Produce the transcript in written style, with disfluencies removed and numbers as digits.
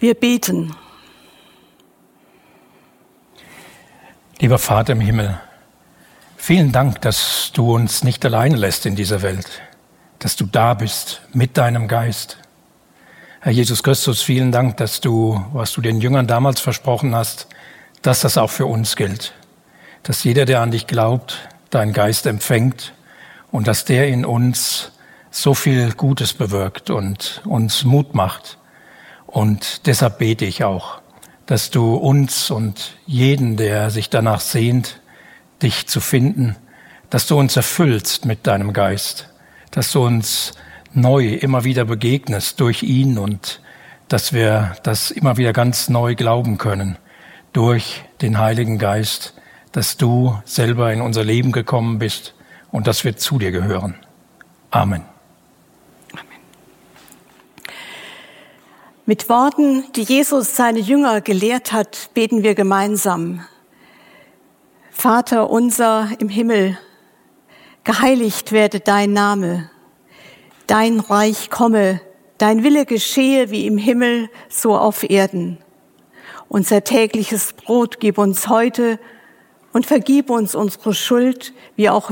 Wir beten. Lieber Vater im Himmel, vielen Dank, dass du uns nicht alleine lässt in dieser Welt, dass du da bist mit deinem Geist. Herr Jesus Christus, vielen Dank, dass du, was du den Jüngern damals versprochen hast, dass das auch für uns gilt. Dass jeder, der an dich glaubt, deinen Geist empfängt und dass der in uns so viel Gutes bewirkt und uns Mut macht. Und deshalb bete ich auch, dass du uns und jeden, der sich danach sehnt, dich zu finden, dass du uns erfüllst mit deinem Geist, dass du uns neu immer wieder begegnest durch ihn und dass wir das immer wieder ganz neu glauben können durch den Heiligen Geist, dass du selber in unser Leben gekommen bist und dass wir zu dir gehören. Amen. Mit Worten, die Jesus seine Jünger gelehrt hat, beten wir gemeinsam. Vater unser im Himmel, geheiligt werde dein Name, dein Reich komme, dein Wille geschehe wie im Himmel, so auf Erden. Unser tägliches Brot gib uns heute und vergib uns unsere Schuld, wie auch